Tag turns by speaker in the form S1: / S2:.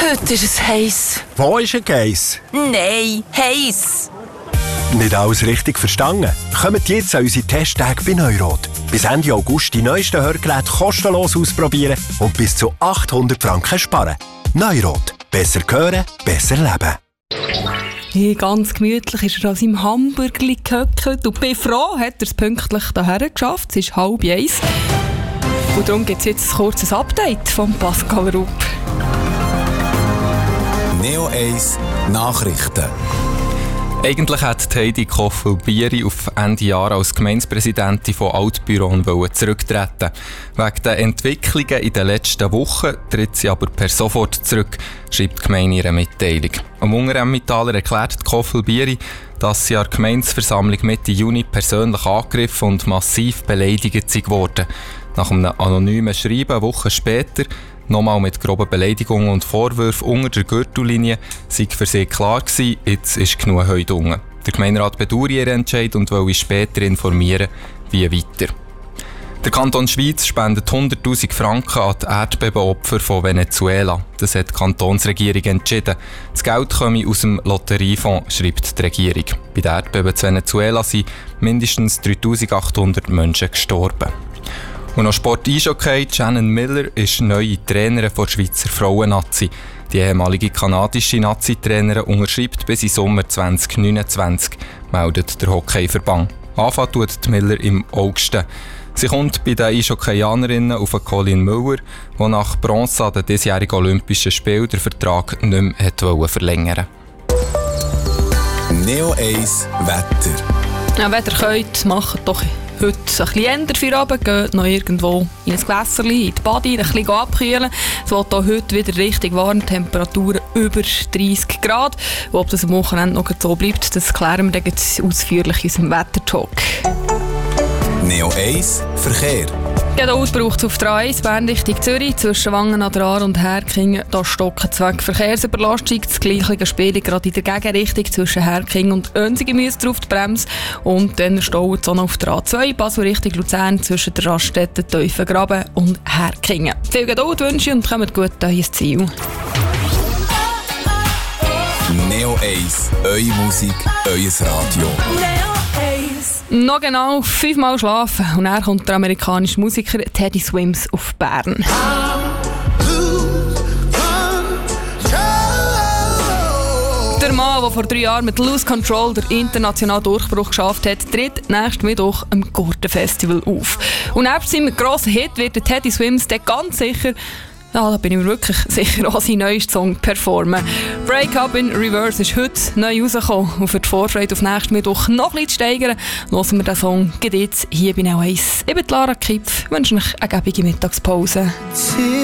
S1: Heute ist es heiß.
S2: Wo ist ein Geiss?
S1: Nein, heiß.
S2: Nicht alles richtig verstanden? Kommt jetzt an unsere Testtage bei Neurot. Bis Ende August die neuesten Hörgeräte kostenlos ausprobieren und bis zu 800 Franken sparen. Neurot. Besser hören, besser leben.
S3: Hey, ganz gemütlich ist er an seinem Hamburgerli gehockt und bin froh, hat er es pünktlich daher geschafft. Es ist 12:30. Und darum gibt es jetzt ein kurzes Update von Pascal Rupp.
S4: Neo 1 Nachrichten.
S5: Eigentlich hätte Heidi Koffel-Bieri auf Ende Jahr als Gemeindepräsidentin von Altbüron zurücktreten. Wegen der Entwicklungen in den letzten Wochen tritt sie aber per sofort zurück, schreibt die Gemeinde in ihrer Mitteilung. Am Unteremmentaler erklärt Koffel-Bieri, dass sie an der Gemeindeversammlung Mitte Juni persönlich angegriffen und massiv beleidigt geworden. Nach einem anonymen Schreiben eine Woche später, nochmal mit groben Beleidigungen und Vorwürfen unter der Gürtellinie, sei für sie klar gewesen, jetzt ist genug heute unten. Der Gemeinderat bedauert ihren Entscheid und will später informieren, wie weiter. Der Kanton Schwyz spendet 100'000 Franken an die Erdbebenopfer von Venezuela. Das hat die Kantonsregierung entschieden. Das Geld komme aus dem Lotteriefonds, schreibt die Regierung. Bei den Erdbeben in Venezuela sind mindestens 3'800 Menschen gestorben. Und noch Sport-Eishockey. Shannon Miller ist neue Trainerin der Schweizer Frauen-Nazi. Die ehemalige kanadische Nazi-Trainerin unterschreibt bis in Sommer 2029, meldet der Hockeyverband. Anfangen tut die Miller im August. Sie kommt bei den Eishockeyanerinnen auf Colin Müller, der nach Bronze an den diesjährigen Olympischen Spielen den Vertrag nicht mehr verlängern wollte.
S4: Neo 1 Wetter.
S3: Ja, wenn ihr könnt, macht doch heute ein bisschen änder für Abend, geht noch irgendwo in ein Gewässerli, in die Badi, ein bisschen abkühlen. Es wird auch heute wieder richtig warm, Temperaturen über 30 Grad. Und ob das am Wochenende noch so bleibt, das klären wir dann ausführlich in unserem Wettertalk.
S4: Neo 1 Verkehr.
S3: Geradeaus braucht es auf der A1 Bern Richtung Zürich, zwischen Wangen an der Aar und Herkingen, da stocken zwecks Verkehrsüberlastung. Das gleiche Spiel gerade in der Gegenrichtung zwischen Herkingen und Önsigen müsst ihr auf die Bremse. Und dann staut es auch noch auf der A2 Basel Richtung Luzern zwischen der Raststätte Teufengraben und Herkingen. Viel Geduld wünsche ich und kommt gut an ins Ziel.
S4: Neo 1, eure Musik, euer Radio.
S3: Noch genau 5 Mal schlafen und dann kommt der amerikanische Musiker Teddy Swims auf Bern. Der Mann, der vor 3 Jahren mit Lose Control den internationalen Durchbruch geschafft hat, tritt nächsten Mittwoch am Gurten-Festival auf. Und neben seinem grossen Hit wird der Teddy Swims dann ganz sicher, ja, da bin ich mir wirklich sicher, auch seinen neuesten Song performen. Break Up in Reverse ist heute neu rausgekommen. Und für die Vorfreude auf nächsten Mittwoch noch ein bisschen zu steigern, hören wir den Song jetzt hier bei Neo 1. Ich bin Lara Kipf, wünsche euch eine gäbige Mittagspause.